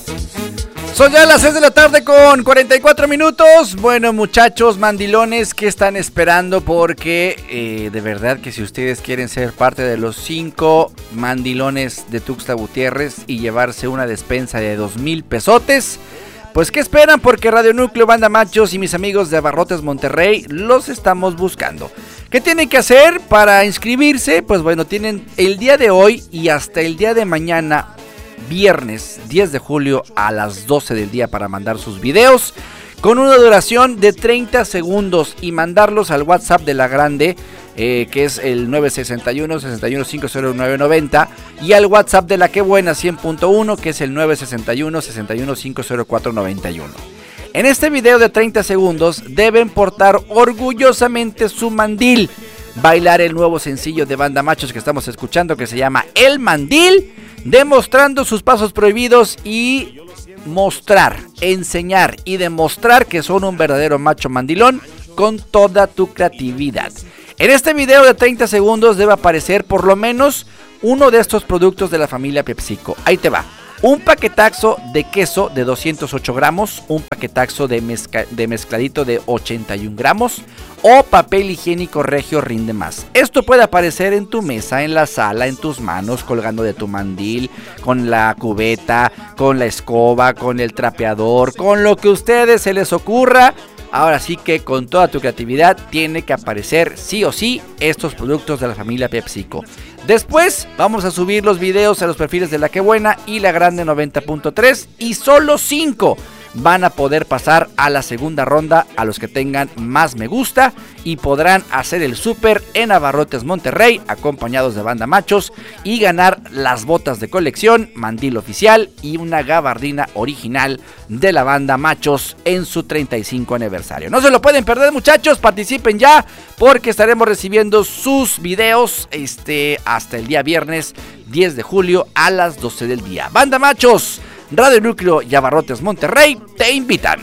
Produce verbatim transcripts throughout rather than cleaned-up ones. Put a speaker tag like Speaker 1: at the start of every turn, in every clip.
Speaker 1: Son ya las seis de la tarde con cuarenta y cuatro minutos. Bueno, muchachos mandilones, ¿qué están esperando? Porque eh, de verdad que si ustedes quieren ser parte de los cinco mandilones de Tuxtla Gutiérrez y llevarse una despensa de dos mil pesotes, pues ¿qué esperan? Porque Radio Núcleo, Banda Machos y mis amigos de Abarrotes Monterrey los estamos buscando. ¿Qué tienen que hacer para inscribirse? Pues bueno, tienen el día de hoy y hasta el día de mañana, viernes diez de julio a las doce del día, para mandar sus videos con una duración de treinta segundos y mandarlos al WhatsApp de La Grande, eh, que es el nueve seis uno, seis uno cinco cero nueve nueve cero, y al WhatsApp de La Que Buena cien punto uno, que es el nueve seis uno, seis uno cinco cero cuatro nueve uno. En este video de treinta segundos deben portar orgullosamente su mandil, bailar el nuevo sencillo de Banda Machos que estamos escuchando, que se llama El Mandil, demostrando sus pasos prohibidos y mostrar, enseñar y demostrar que son un verdadero macho mandilón con toda tu creatividad. En este video de treinta segundos debe aparecer por lo menos uno de estos productos de la familia PepsiCo. Ahí te va. Un paquetaxo de queso de doscientos ocho gramos, un paquetaxo de, mezca, de mezcladito de ochenta y un gramos o papel higiénico Regio Rinde Más. Esto puede aparecer en tu mesa, en la sala, en tus manos, colgando de tu mandil, con la cubeta, con la escoba, con el trapeador, con lo que a ustedes se les ocurra. Ahora sí que con toda tu creatividad tiene que aparecer sí o sí estos productos de la familia PepsiCo. Después vamos a subir los videos a los perfiles de La Que Buena y La Grande noventa punto tres y solo cinco van a poder pasar a la segunda ronda, a los que tengan más me gusta, y podrán hacer el súper en Abarrotes Monterrey acompañados de Banda Machos y ganar las botas de colección, mandil oficial y una gabardina original de la Banda Machos en su treinta y cinco aniversario. No se lo pueden perder, muchachos, participen ya porque estaremos recibiendo sus videos este, hasta el día viernes diez de julio a las doce del día. Banda Machos, Radio Núcleo y Abarrotes Monterrey te invitan.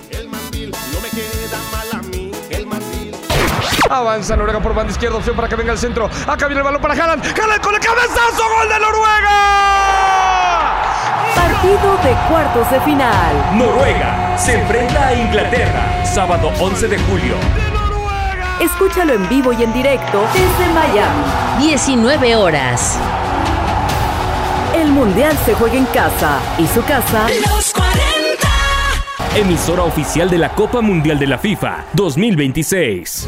Speaker 2: Avanza Noruega por banda izquierda, opción para que venga el centro. Acá viene el balón para Haaland. Haaland con el cabezazo, gol de Noruega.
Speaker 3: Partido de cuartos de final.
Speaker 4: Noruega se enfrenta a Inglaterra, sábado once de julio.
Speaker 3: Escúchalo en vivo y en directo desde Miami.
Speaker 5: diecinueve horas.
Speaker 3: El Mundial se juega en casa y su casa.
Speaker 5: Los cuarenta.
Speaker 4: Emisora oficial de la Copa Mundial de la FIFA dos mil veintiséis.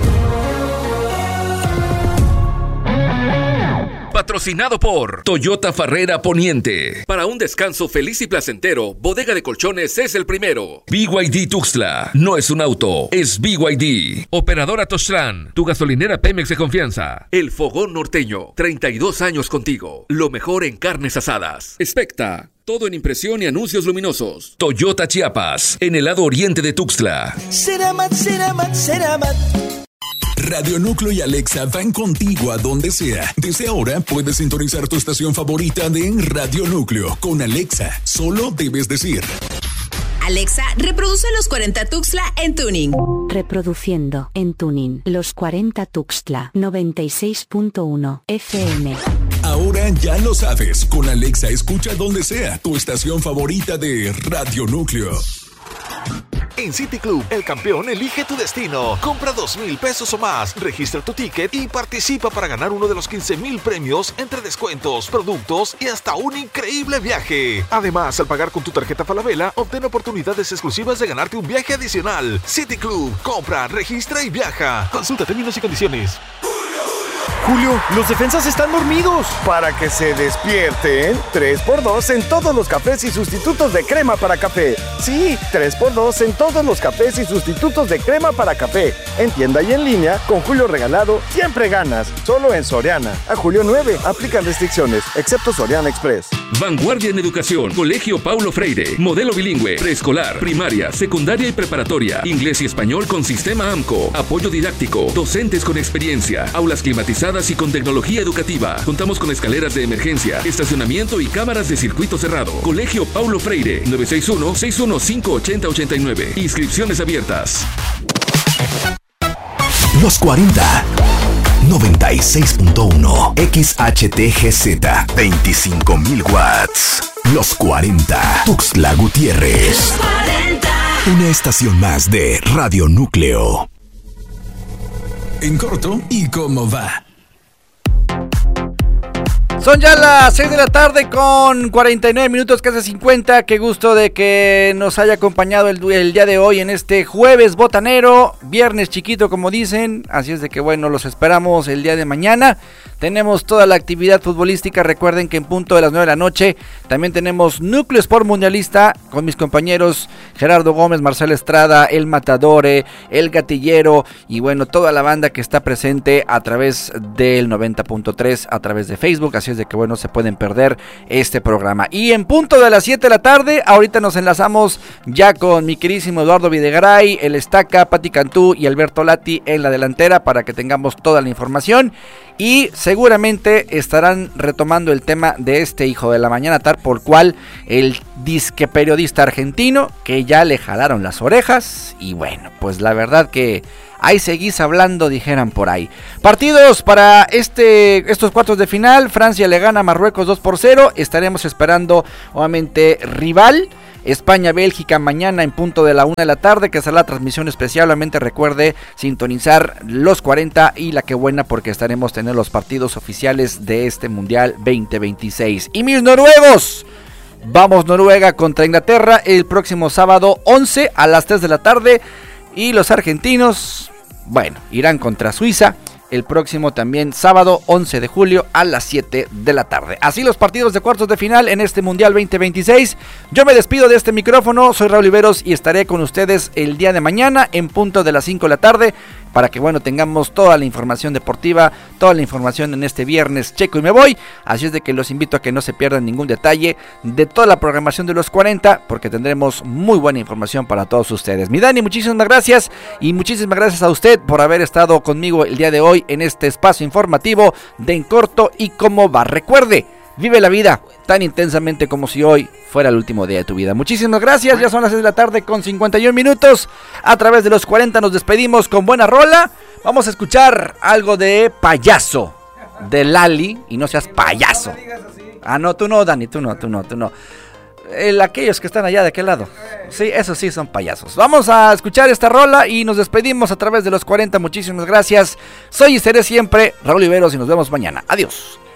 Speaker 4: Patrocinado por Toyota Farrera Poniente. Para un descanso feliz y placentero, Bodega de Colchones es el primero. B Y D Tuxtla. No es un auto, es B Y D. Operadora Tostran, tu gasolinera Pemex de confianza. El Fogón Norteño, treinta y dos años contigo. Lo mejor en carnes asadas. Specta. Todo en impresión y anuncios luminosos. Toyota Chiapas, en el lado oriente de Tuxtla.
Speaker 6: Ceramat, Ceramat, Ceramat.
Speaker 7: Radio Núcleo y Alexa van contigo a donde sea. Desde ahora puedes sintonizar tu estación favorita de Radio Núcleo con Alexa. Solo debes decir:
Speaker 5: Alexa, reproduce los cuarenta Tuxtla en tuning.
Speaker 3: Reproduciendo en tuning los cuarenta Tuxtla noventa y seis punto uno F M.
Speaker 7: Ahora ya lo sabes, con Alexa escucha donde sea tu estación favorita de Radio Núcleo.
Speaker 8: En City Club, el campeón elige tu destino. Compra dos mil pesos o más, registra tu ticket y participa para ganar uno de los quince mil premios entre descuentos, productos y hasta un increíble viaje. Además, al pagar con tu tarjeta Falabella, obtén oportunidades exclusivas de ganarte un viaje adicional. City Club, compra, registra y viaja. Consulta términos y condiciones.
Speaker 2: Julio, los defensas están dormidos.
Speaker 9: Para que se despierten, tres por dos en todos los cafés y sustitutos de crema para café. Sí, tres por dos en todos los cafés y sustitutos de crema para café. En tienda y en línea, con Julio regalado, siempre ganas. Solo en Soriana. A julio nueve, aplican restricciones, excepto Soriana Express.
Speaker 4: Vanguardia en Educación, Colegio Paulo Freire, modelo bilingüe, preescolar, primaria, secundaria y preparatoria, inglés y español con sistema AMCO, apoyo didáctico, docentes con experiencia, aulas climatizadas y con tecnología educativa. Contamos con escaleras de emergencia, estacionamiento y cámaras de circuito cerrado. Colegio Paulo Freire, nueve seis uno, seis uno cinco, ocho cero ocho nueve. Inscripciones abiertas.
Speaker 10: Los cuarenta. noventa y seis punto uno X H T G Z veinticinco mil watts. Los cuarenta. Tuxtla Gutiérrez. Una estación más de Radio Núcleo.
Speaker 7: En corto, ¿y cómo va?
Speaker 1: Son ya las seis de la tarde con cuarenta y nueve minutos, casi cincuenta. Qué gusto de que nos haya acompañado el, el día de hoy en este jueves botanero, viernes chiquito como dicen. Así es de que bueno, los esperamos el día de mañana. Tenemos toda la actividad futbolística. Recuerden que en punto de las nueve de la noche también tenemos Núcleo Sport Mundialista con mis compañeros Gerardo Gómez, Marcelo Estrada, El Matadore, El Gatillero y bueno, toda la banda que está presente a través del noventa punto tres, a través de Facebook. Así es de que bueno, se pueden perder este programa. Y en punto de las siete de la tarde, ahorita nos enlazamos ya con mi queridísimo Eduardo Videgaray, El Estaca, Pati Cantú y Alberto Lati en la delantera para que tengamos toda la información. Y seguramente estarán retomando el tema de este hijo de la mañana, tal por cual el disque periodista argentino que ya le jalaron las orejas. Y bueno, pues la verdad que ahí seguís hablando, dijeran por ahí. Partidos para este estos cuartos de final. Francia le gana a Marruecos dos por cero. Estaremos esperando obviamente rival. España-Bélgica mañana en punto de la una de la tarde, que será la transmisión especial. Obviamente recuerde sintonizar los cuarenta y la que buena, porque estaremos teniendo los partidos oficiales de este Mundial veinte veintiséis. Y mis noruegos, vamos Noruega contra Inglaterra el próximo sábado once a las tres de la tarde. Y los argentinos, bueno, irán contra Suiza el próximo también sábado once de julio a las siete de la tarde. Así los partidos de cuartos de final en este Mundial veinte veintiséis. Yo me despido de este micrófono, soy Raúl Iberos y estaré con ustedes el día de mañana en punto de las cinco de la tarde para que bueno, tengamos toda la información deportiva, toda la información en este viernes checo y me voy. Así es de que los invito a que no se pierdan ningún detalle de toda la programación de los cuarenta, porque tendremos muy buena información para todos ustedes. Mi Dani, muchísimas gracias y muchísimas gracias a usted por haber estado conmigo el día de hoy en este espacio informativo de En Corto y Cómo Va. Recuerde, vive la vida tan intensamente como si hoy fuera el último día de tu vida. Muchísimas gracias, ya son las seis de la tarde con cincuenta y un minutos. A través de los cuarenta nos despedimos con buena rola. Vamos a escuchar algo de Payaso, de Lali, y no seas payaso. Ah, no, tú no, Dani, tú no, tú no, tú no. El, aquellos que están allá de aquel lado. Sí, esos sí son payasos. Vamos a escuchar esta rola y nos despedimos a través de los cuarenta. Muchísimas gracias. Soy y seré siempre Raúl Iberos y nos vemos mañana. Adiós.